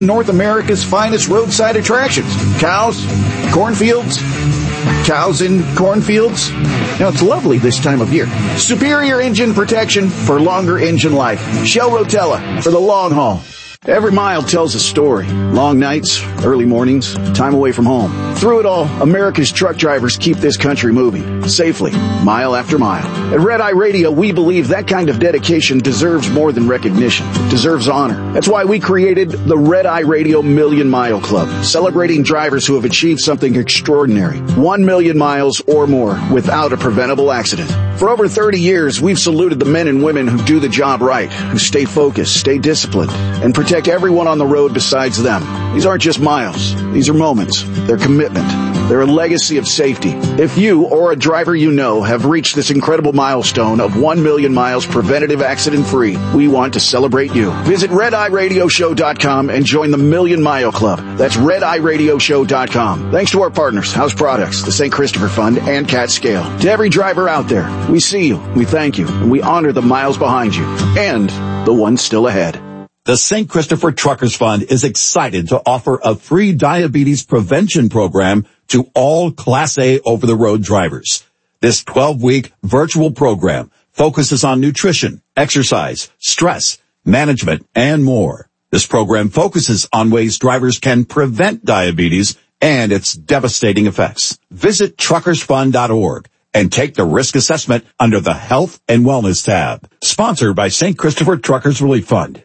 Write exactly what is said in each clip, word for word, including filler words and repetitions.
North America's finest roadside attractions. Cows, cornfields, cows in cornfields. Now, it's lovely this time of year. Superior engine protection for longer engine life. Shell Rotella for the long haul. Every mile tells a story. Long nights, early mornings, time away from home. Through it all, America's truck drivers keep this country moving, safely, mile after mile. At Red Eye Radio, we believe that kind of dedication deserves more than recognition. It deserves honor. That's why we created the Red Eye Radio Million Mile Club, celebrating drivers who have achieved something extraordinary. One million miles or more without a preventable accident. For over thirty years, we've saluted the men and women who do the job right, who stay focused, stay disciplined, and protect Protect everyone on the road besides them. These aren't just miles. These are moments. They're commitment. They're a legacy of safety. If you or a driver you know have reached this incredible milestone of one million miles preventative accident-free, we want to celebrate you. Visit red eye radio show dot com and join the Million Mile Club. That's red eye radio show dot com. Thanks to our partners, House Products, the Saint Christopher Fund, and Cat Scale. To every driver out there, we see you, we thank you, and we honor the miles behind you and the ones still ahead. The Saint Christopher Truckers Fund is excited to offer a free diabetes prevention program to all Class A over-the-road drivers. This twelve-week virtual program focuses on nutrition, exercise, stress, management, and more. This program focuses on ways drivers can prevent diabetes and its devastating effects. Visit truckers fund dot org and take the risk assessment under the Health and Wellness tab. Sponsored by Saint Christopher Truckers Relief Fund.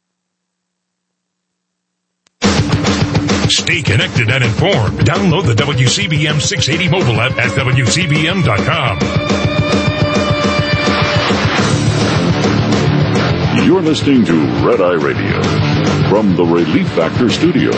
Stay connected and informed. Download the W C B M six eighty mobile app at W C B M dot com. You're listening to Red Eye Radio from the Relief Factor Studios.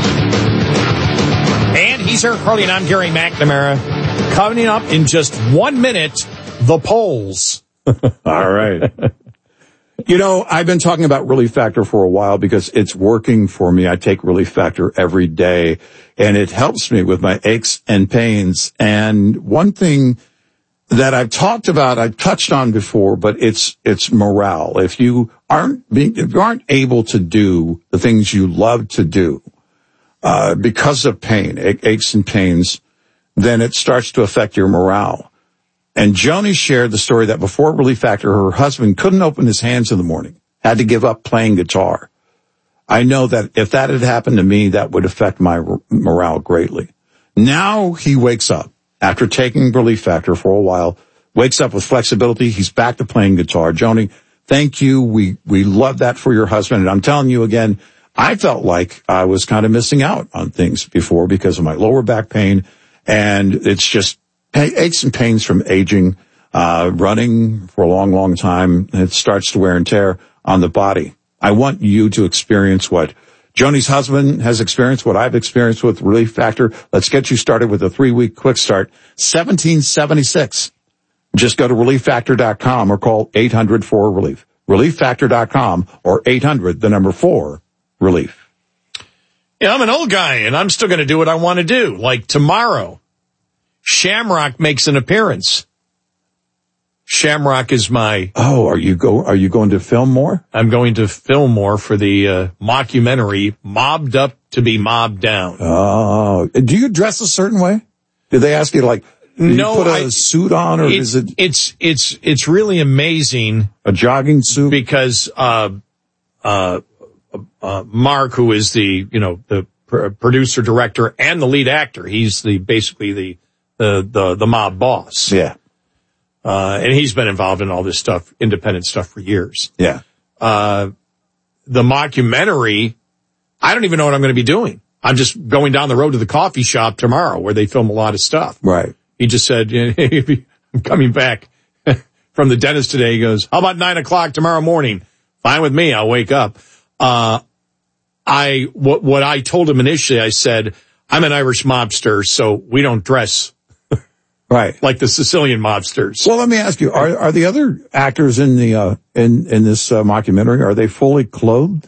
And he's Eric Harley, and I'm Gary McNamara. Coming up in just one minute, the polls. All right. You know, I've been talking about Relief Factor for a while because it's working for me. I take Relief Factor every day, and it helps me with my aches and pains. And one thing that I've talked about, I've touched on before, but it's it's morale. If you aren't being, if you aren't able to do the things you love to do uh, because of pain, aches and pains, then it starts to affect your morale. And Joni shared the story that before Relief Factor, her husband couldn't open his hands in the morning, had to give up playing guitar. I know that if that had happened to me, that would affect my morale greatly. Now he wakes up after taking Relief Factor for a while, wakes up with flexibility. He's back to playing guitar. Joni, thank you. We, we love that for your husband. And I'm telling you again, I felt like I was kind of missing out on things before because of my lower back pain. And it's just aches and pains from aging, uh, running for a long, long time. It starts to wear and tear on the body. I want you to experience what Joni's husband has experienced, what I've experienced with Relief Factor. Let's get you started with a three-week quick start. seventeen seventy-six. Just go to relief factor dot com or call eight hundred four relief. relief factor dot com or eight hundred, the number four, relief. Yeah, I'm an old guy, and I'm still going to do what I want to do. Like tomorrow, Shamrock makes an appearance. Shamrock is my... Oh, are you go? Are you going to film more? I'm going to film more for the uh, mockumentary, Mobbed Up to be Mobbed Down. Oh, do you dress a certain way? Did they ask you, like, do no, you put a I, suit on, or is it... It's, it's, it's really amazing. A jogging suit? Because uh, uh, uh, Mark, who is the, you know, the pr- producer, director, and the lead actor, he's the basically the the the, the mob boss. Yeah. Uh, and he's been involved in all this stuff, independent stuff, for years. Yeah. Uh, the mockumentary, I don't even know what I'm going to be doing. I'm just going down the road to the coffee shop tomorrow where they film a lot of stuff. Right. He just said, I'm coming back from the dentist today. He goes, how about nine o'clock tomorrow morning? Fine with me. I'll wake up. Uh, I, what, what I told him initially, I said, I'm an Irish mobster, so we don't dress right like the Sicilian mobsters. Well, let me ask you, are, are the other actors in the, uh, in, in this, uh, mockumentary, are they fully clothed?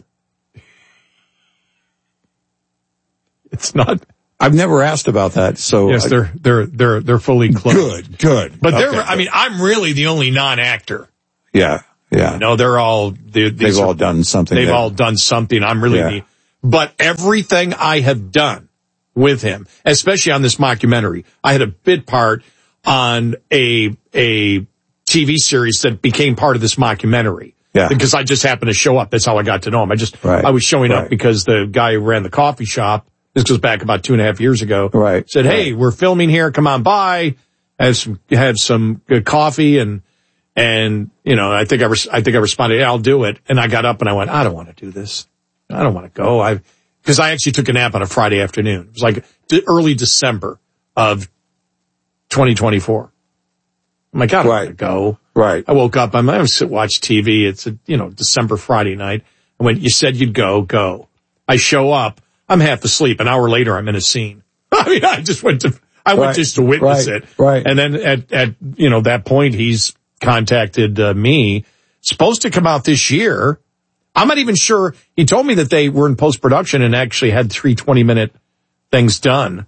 It's not. I've never asked about that, so. Yes, I, they're, they're, they're, they're fully clothed. Good, good. But they're, okay, I mean, I'm really the only non-actor. Yeah, yeah. No, they're all, they're, they've are, all done something. They've that, all done something. I'm really yeah. the, But everything I have done with him, especially on this mockumentary, I had a bit part on a a T V series that became part of this mockumentary. Yeah. Because I just happened to show up. That's how I got to know him. I just, right. I was showing right. up because the guy who ran the coffee shop, this goes back about two and a half years ago, right. said, hey, right. we're filming here. Come on by. Have some, have some good coffee. And, and, you know, I think I, res- I think I responded, yeah, I'll do it. And I got up and I went, I don't want to do this. I don't want to go. I, cause I actually took a nap on a Friday afternoon. It was like d- early December of twenty twenty-four. I'm like, I don't right. want to go. Right. I woke up. I'm going to sit, watch T V. It's a, you know, December Friday night. I went, you said you'd go, go. I show up. I'm half asleep. An hour later, I'm in a scene. I mean, I just went to, I went right. just to witness right. it. Right. And then at, at, you know, that point, he's contacted uh, me. Supposed to come out this year. I'm not even sure. He told me that they were in post-production and actually had three twenty minute things done.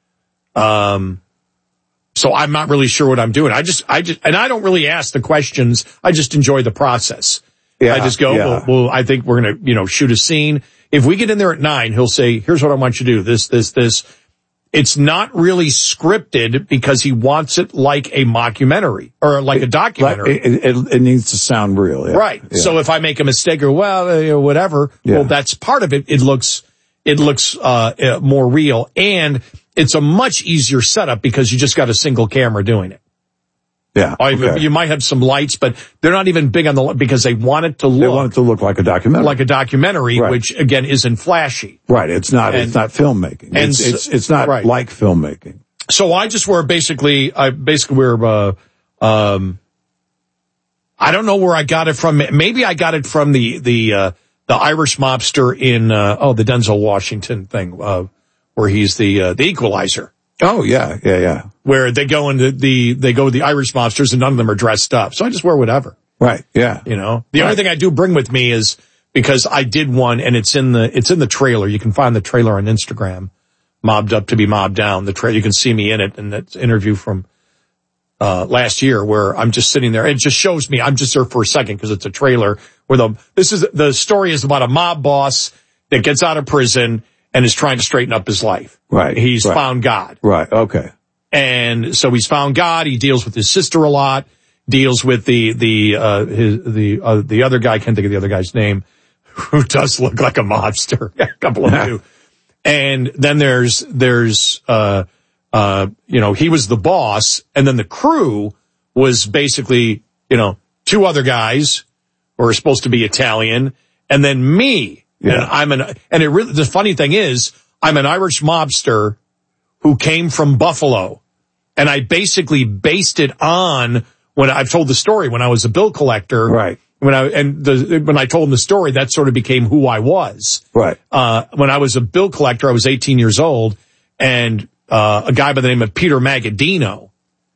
Um, So I'm not really sure what I'm doing. I just, I just, and I don't really ask the questions. I just enjoy the process. Yeah, I just go, yeah. well, well, I think we're going to, you know, shoot a scene. If we get in there at nine, he'll say, here's what I want you to do. This, this, this. It's not really scripted because he wants it like a mockumentary or like a documentary. It, it, it needs to sound real. Yeah. Right. Yeah. So if I make a mistake or, well, uh, whatever, yeah. well, that's part of it. It looks, it looks, uh, uh, more real. And it's a much easier setup because you just got a single camera doing it. Yeah. Okay. You might have some lights, but they're not even big on the, because they want it to look. They want it to look like a documentary. Like a documentary, right. which again isn't flashy. Right. It's not, and, it's not filmmaking. And it's, it's, it's not right. like filmmaking. So I just wear basically, I basically wear, uh, um, I don't know where I got it from. Maybe I got it from the, the, uh, the Irish mobster in, uh, oh, the Denzel Washington thing, uh, where he's the, uh, the equalizer. Oh, yeah, yeah, yeah. Where they go into the, they go with the Irish mobsters and none of them are dressed up. So I just wear whatever. Right, yeah. You know, the right. only thing I do bring with me is because I did one and it's in the, it's in the trailer. You can find the trailer on Instagram, Mobbed Up to Be Mobbed Down. The trailer, you can see me in it in that interview from, uh, last year where I'm just sitting there. It just shows me, I'm just there for a second because it's a trailer where the, this is, the story is about a mob boss that gets out of prison and is trying to straighten up his life. Right. He's right. found God. Right. Okay. And so he's found God. He deals with his sister a lot, deals with the, the, uh, his, the, uh, the other guy, I can't think of the other guy's name, who does look like a mobster. A couple of them do. And then there's, there's, uh, uh, you know, he was the boss and then the crew was basically, you know, two other guys who are supposed to be Italian and then me. Yeah. And I'm an, and it really, the funny thing is, I'm an Irish mobster who came from Buffalo. And I basically based it on when I've told the story when I was a bill collector. Right. When I, and the, when I told him the story, that sort of became who I was. Right. Uh, when I was a bill collector, I was eighteen years old and, uh, a guy by the name of Peter Magadino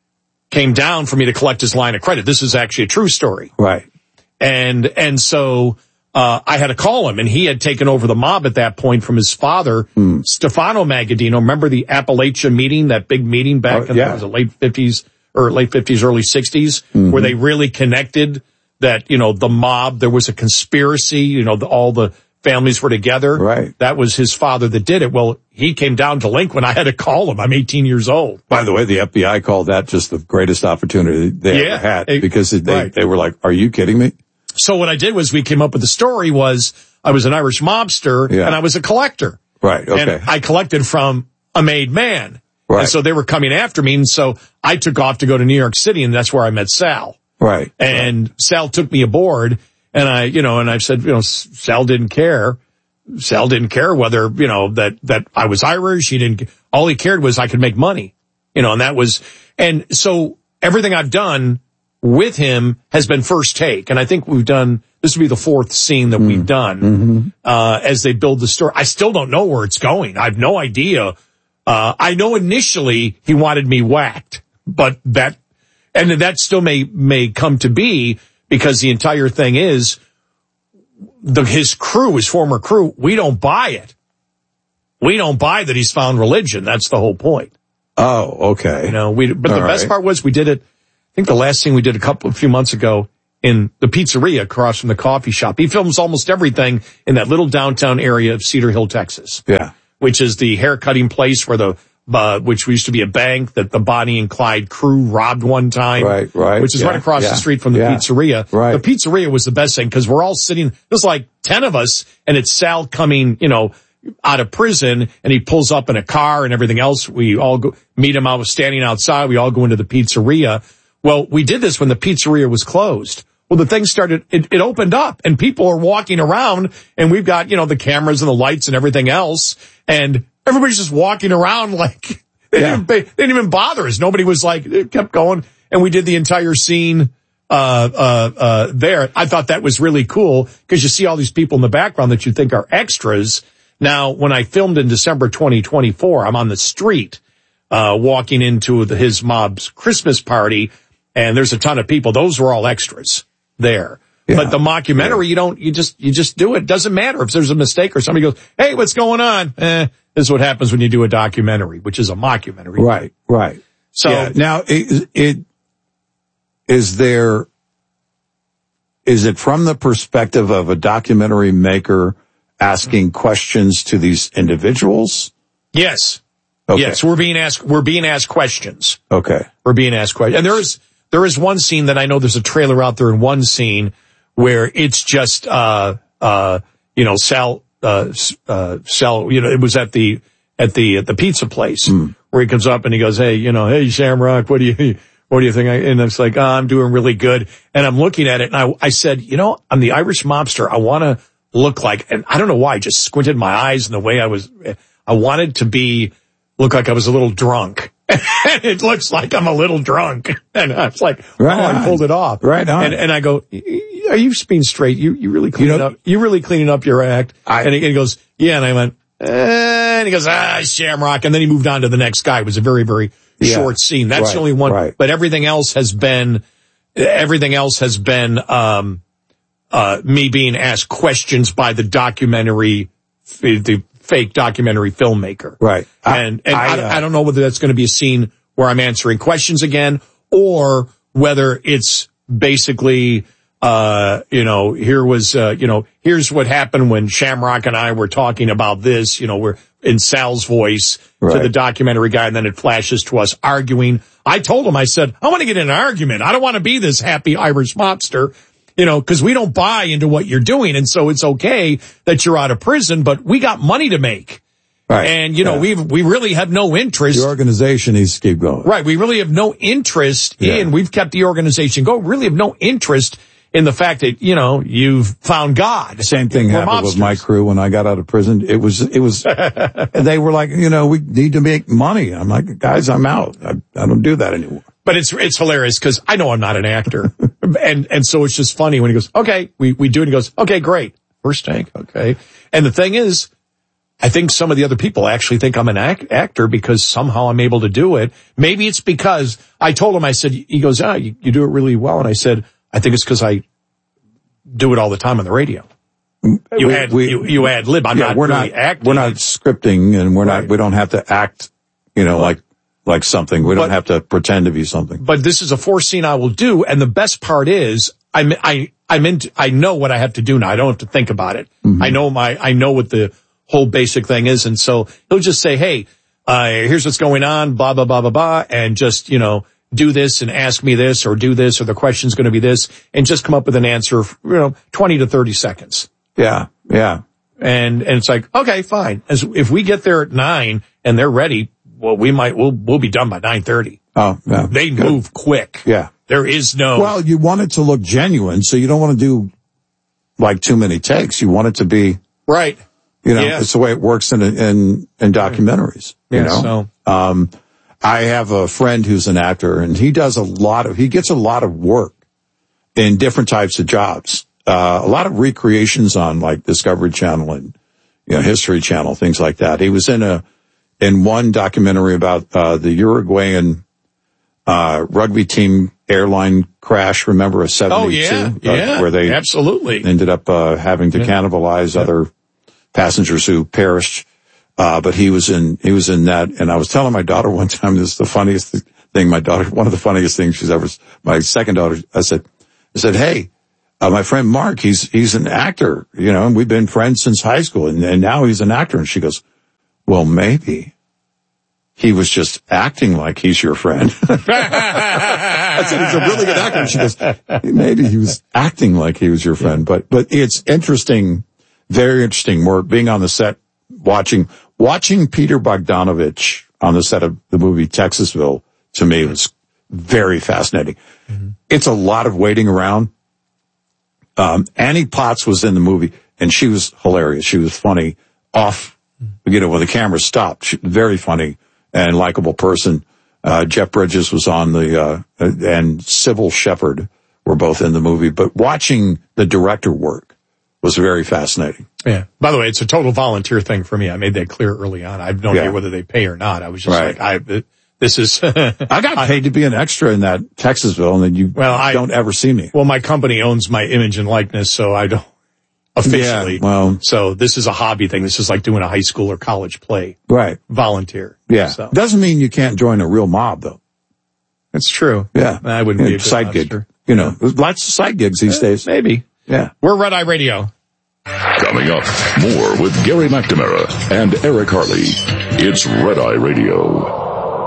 came down for me to collect his line of credit. This is actually a true story. Right. And, and so, Uh, I had to call him and he had taken over the mob at that point from his father, mm. Stefano Magadino. Remember the Appalachia meeting, that big meeting back oh, in yeah. the late fifties or late fifties, early sixties, mm-hmm. where they really connected that, you know, the mob, there was a conspiracy, you know, the, all the families were together. Right. That was his father that did it. Well, he came down to Lincoln. I had to call him. I'm eighteen years old. By the way, the F B I called that just the greatest opportunity they yeah, ever had it, because they, right. they were like, are you kidding me? So what I did was we came up with the story was I was an Irish mobster yeah. and I was a collector. Right. Okay. And I collected from a made man. Right. And so they were coming after me. And so I took off to go to New York City and that's where I met Sal. Right. And right. Sal took me aboard and I, you know, and I said, you know, Sal didn't care. Sal didn't care whether, you know, that, that I was Irish. He didn't, all he cared was I could make money, you know, and that was, and so everything I've done with him has been first take. And I think we've done, this will be the fourth scene that mm. we've done, mm-hmm. uh, as they build the story. I still don't know where it's going. I have no idea. Uh, I know initially he wanted me whacked, but that, and that still may, may come to be because the entire thing is the, his crew, his former crew, we don't buy it. We don't buy that he's found religion. That's the whole point. Oh, okay. You know, we, but All the best right. part was we did it. I think the last thing we did a couple, a few months ago, in the pizzeria across from the coffee shop. He films almost everything in that little downtown area of Cedar Hill, Texas. Yeah. Which is the haircutting place where the, uh, which used to be a bank that the Bonnie and Clyde crew robbed one time. Right, right. Which is yeah, right across yeah, the street from the yeah, pizzeria. Right. The pizzeria was the best thing because we're all sitting, there's like ten of us and it's Sal coming, you know, out of prison and he pulls up in a car and everything else. We all go meet him. I was standing outside. We all go into the pizzeria. Well, we did this when the pizzeria was closed. Well, the thing started, it, it opened up and people are walking around and we've got, you know, the cameras and the lights and everything else. And everybody's just walking around like they, yeah. didn't, they didn't even bother us. Nobody was like, it kept going. And we did the entire scene, uh, uh, uh, there. I thought that was really cool because you see all these people in the background that you think are extras. Now, when I filmed in December twenty twenty-four, I'm on the street, uh, walking into the, his mob's Christmas party and there's a ton of people. Those were all extras there. Yeah. But the mockumentary, yeah. you don't, you just, you just do it. It doesn't matter if there's a mistake or somebody goes, hey, what's going on? Eh, this is what happens when you do a documentary, which is a mockumentary. Right, right. So yeah. Now, it, it, is there, is it from the perspective of a documentary maker asking questions to these individuals? Yes. Okay. Yes. We're being asked, we're being asked questions. Okay. We're being asked questions. And there is, there is one scene that I know there's a trailer out there in one scene where it's just, uh, uh, you know, Sal, uh, uh, Sal, you know, it was at the, at the, at the pizza place mm. where he comes up and he goes, hey, you know, hey, Shamrock, what do you, what do you think? I, and it's like, oh, I'm doing really good. And I'm looking at it and I, I said, you know, I'm the Irish mobster. I want to look like, and I don't know why, I just squinted my eyes and the way I was, I wanted to be, look like I was a little drunk. It looks like I'm a little drunk. And I was like, right oh, on. I pulled it off. Right on. And, and I go, are you being straight? You, you really cleaning you know, up, you really cleaning up your act? I, and, he, and he goes, yeah. And I went, eh, and he goes, ah, Shamrock. And then he moved on to the next guy. It was a very, very yeah, short scene. That's right, the only one. Right. But everything else has been, everything else has been, um, uh, me being asked questions by the documentary, the fake documentary filmmaker. Right. And, and I, I, uh, I don't know whether that's going to be a scene where I'm answering questions again or whether it's basically, uh, you know, here was, uh, you know, here's what happened when Shamrock and I were talking about this, you know, we're in Sal's voice right. to the documentary guy. And then it flashes to us arguing. I told him, I said, I want to get in an argument. I don't want to be this happy Irish mobster. You know, because we don't buy into what you're doing. And so it's okay that you're out of prison, but we got money to make. Right. And, you know, yeah. we we really have no interest. The organization needs to keep going. Right. We really have no interest yeah. in, we've kept the organization going. Really have no interest in the fact that, you know, you've found God. Same thing We're happened mobsters. with my crew when I got out of prison. It was, it was, they were like, you know, we need to make money. I'm like, guys, I'm out. I, I don't do that anymore. But it's, it's hilarious because I know I'm not an actor. and, and so it's just funny when he goes, okay, we, we do it. And he goes, okay, great. First take. Okay. And the thing is, I think some of the other people actually think I'm an act, actor because somehow I'm able to do it. Maybe it's because I told him, I said, he goes, ah, you, you do it really well. And I said, I think it's because I do it all the time on the radio. You we, add, we, you, you ad lib. I'm yeah, not we're really not, acting. We're not scripting and we're right. not, we don't have to act, you know, like, like something. We but, don't have to pretend to be something. But this is a forced scene I will do. And the best part is I'm, I, I'm into, I know what I have to do now. I don't have to think about it. Mm-hmm. I know my, I know what the whole basic thing is. And so he'll just say, hey, uh, here's what's going on, blah, blah, blah, blah, blah. And just, you know, do this and ask me this or do this or the question's going to be this and just come up with an answer, you know, twenty to thirty seconds. Yeah. Yeah. And, and it's like, okay, fine. As if we get there at nine and they're ready, well, we might, we'll, we'll be done by nine thirty. Oh, yeah. They Good. move quick. Yeah. There is no. Well, you want it to look genuine, so you don't want to do like too many takes. You want it to be. Right. You know, yeah. it's the way it works in, in, in documentaries. You yeah, know, so. um, I have a friend who's an actor and he does a lot of, he gets a lot of work in different types of jobs. Uh, a lot of recreations on like Discovery Channel and, you know, History Channel, things like that. He was in a, in one documentary about, uh, the Uruguayan, uh, rugby team airline crash. Remember a seventy-two? Oh, yeah. Uh, yeah. Where they absolutely ended up, uh, having to yeah. cannibalize yeah. other passengers who perished. Uh, but he was in, he was in that. And I was telling my daughter one time, this is the funniest thing. My daughter, one of the funniest things she's ever, my second daughter, I said, I said, hey, uh, my friend Mark, he's, he's an actor, you know, and we've been friends since high school, and, and now he's an actor. And she goes, well, maybe he was just acting like he's your friend. I said, he's a really good actor. And she goes, maybe he was acting like he was your friend. But, but it's interesting, very interesting. We're being on the set, watching, watching Peter Bogdanovich on the set of the movie Texasville, to me, was very fascinating. Mm-hmm. It's a lot of waiting around. Um, Annie Potts was in the movie, and she was hilarious. She was funny off, you know, when the camera stopped. She, very funny and likable person. Uh, Jeff Bridges was on the, uh, and Sybil Shepherd were both in the movie. But watching the director work was very fascinating. Yeah. By the way, it's a total volunteer thing for me. I made that clear early on. I have no yeah. idea whether they pay or not. I was just right. like, I, this is, I got paid to be an extra in that Texasville, and then you well, I, don't ever see me. Well, my company owns my image and likeness, so I don't officially. Yeah, well, so this is a hobby thing. This is like doing a high school or college play. Right. Volunteer. Yeah. So. Doesn't mean you can't join a real mob, though. It's true. Yeah. I wouldn't yeah, be a good side gig. monster. You know, there's lots of side gigs these yeah, days. Maybe. Yeah. We're Red Eye Radio. Coming up, more with Gary McNamara and Eric Harley. It's Red Eye Radio.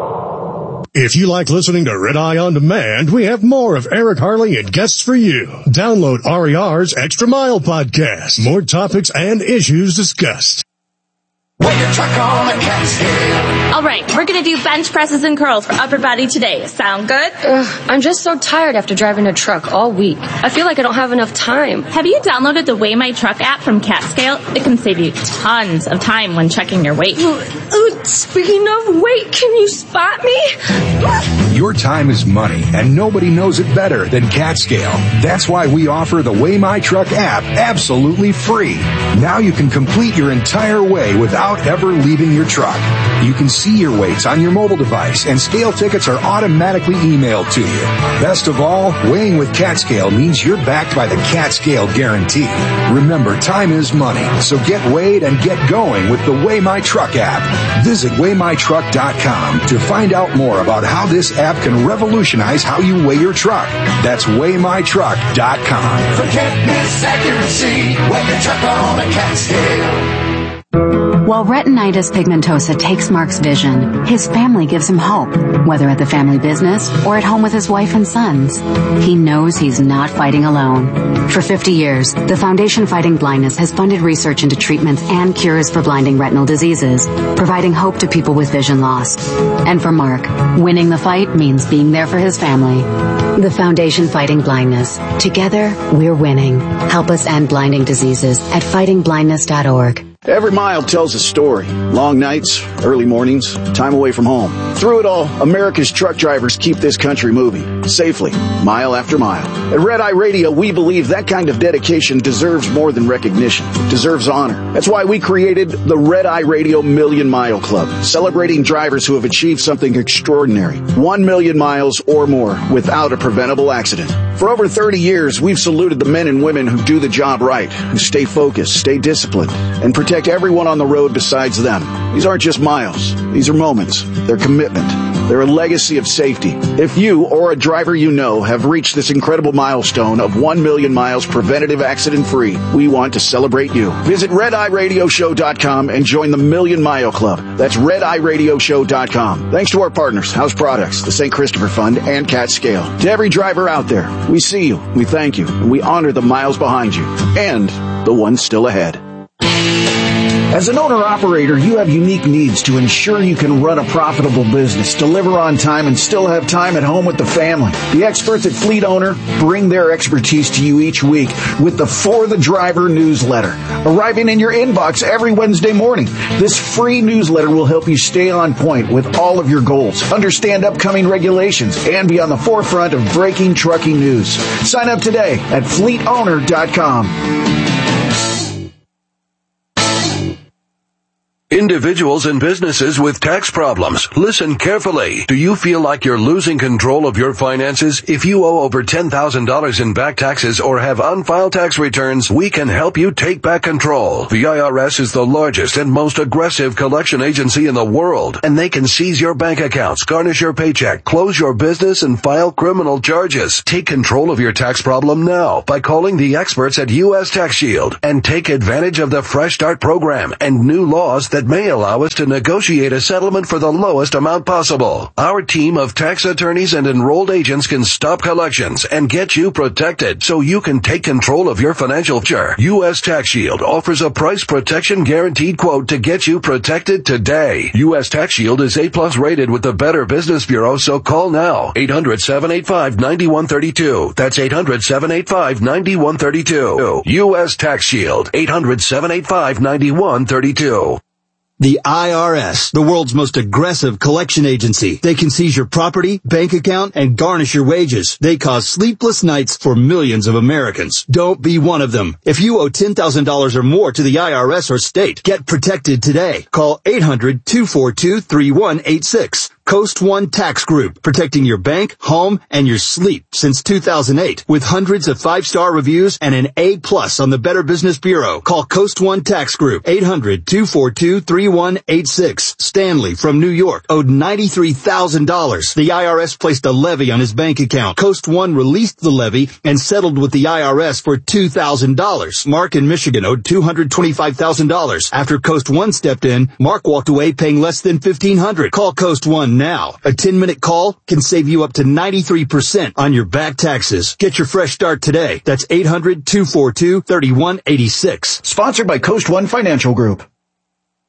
If you like listening to Red Eye On Demand, we have more of Eric Harley and guests for you. Download R E R's Extra Mile podcast. More topics and issues discussed. Put your truck on a Catskill. All right, we're going to do bench presses and curls for upper body today. Sound good? Ugh, I'm just so tired after driving a truck all week. I feel like I don't have enough time. Have you downloaded the Weigh My Truck app from Catskill? It can save you tons of time when checking your weight. Uh, speaking of weight, can you spot me? Your time is money, and nobody knows it better than Catskill. That's why we offer the Weigh My Truck app absolutely free. Now you can complete your entire weigh without ever leaving your truck. You can see your weights on your mobile device, and scale tickets are automatically emailed to you. Best of all, weighing with Catskill means you're backed by the Catskill Guarantee. Remember, time is money, so get weighed and get going with the Weigh My Truck app. Visit weigh my truck dot com to find out more about how this app can revolutionize how you weigh your truck. That's weigh my truck dot com. Forget this accuracy, weigh your truck on a Catskill. While retinitis pigmentosa takes Mark's vision, his family gives him hope, whether at the family business or at home with his wife and sons. He knows he's not fighting alone. For fifty years, the Foundation Fighting Blindness has funded research into treatments and cures for blinding retinal diseases, providing hope to people with vision loss. And for Mark, winning the fight means being there for his family. The Foundation Fighting Blindness. Together, we're winning. Help us end blinding diseases at fighting blindness dot org. Every mile tells a story. Long nights, early mornings, time away from home. Through it all, America's truck drivers keep this country moving, safely, mile after mile. At Red Eye Radio, we believe that kind of dedication deserves more than recognition. It deserves honor. That's why we created the Red Eye Radio Million Mile Club, celebrating drivers who have achieved something extraordinary. One million miles or more without a preventable accident. For over thirty years, we've saluted the men and women who do the job right, who stay focused, stay disciplined, and protect everyone on the road besides them. These aren't just miles. These are moments. They're commitment. They're a legacy of safety. If you or a driver you know have reached this incredible milestone of one million miles preventative accident-free, we want to celebrate you. Visit red eye radio show dot com and join the Million Mile Club. That's red eye radio show dot com. Thanks to our partners, House Products, the Saint Christopher Fund, and Catskill. To every driver out there, we see you, we thank you, and we honor the miles behind you and the ones still ahead. As an owner-operator, you have unique needs to ensure you can run a profitable business, deliver on time, and still have time at home with the family. The experts at Fleet Owner bring their expertise to you each week with the For the Driver newsletter, arriving in your inbox every Wednesday morning. This free newsletter will help you stay on point with all of your goals, understand upcoming regulations, and be on the forefront of breaking trucking news. Sign up today at fleet owner dot com. Individuals and businesses with tax problems, listen carefully. Do you feel like you're losing control of your finances? If you owe over ten thousand dollars in back taxes or have unfiled tax returns, we can help you take back control. The I R S is the largest and most aggressive collection agency in the world, and they can seize your bank accounts, garnish your paycheck, close your business, and file criminal charges. Take control of your tax problem now by calling the experts at U S Tax Shield and take advantage of the Fresh Start program and new laws that may allow us to negotiate a settlement for the lowest amount possible. Our team of tax attorneys and enrolled agents can stop collections and get you protected so you can take control of your financial future. U S Tax Shield offers a price protection guaranteed quote to get you protected today. U S Tax Shield is A plus rated with the Better Business Bureau, so call now. eight hundred, seven eight five, nine one three two. That's eight hundred, seven eight five, nine one three two. U S Tax Shield. eight hundred, seven eight five, nine one three two. The I R S, the world's most aggressive collection agency. They can seize your property, bank account, and garnish your wages. They cause sleepless nights for millions of Americans. Don't be one of them. If you owe ten thousand dollars or more to the I R S or state, get protected today. Call eight hundred, two four two, three one eight six. Coast One Tax Group, protecting your bank, home, and your sleep since two thousand eight. With hundreds of five-star reviews and an A plus on the Better Business Bureau. Call Coast One Tax Group, eight hundred, two four two, three one eight six. Stanley from New York owed ninety-three thousand dollars. The I R S placed a levy on his bank account. Coast One released the levy and settled with the I R S for two thousand dollars. Mark in Michigan owed two hundred twenty-five thousand dollars. After Coast One stepped in, Mark walked away paying less than fifteen hundred dollars. Call Coast One now. A ten-minute call can save you up to ninety-three percent on your back taxes. Get your fresh start today. That's eight hundred, two four two, three one eight six. Sponsored by Coast One Financial Group.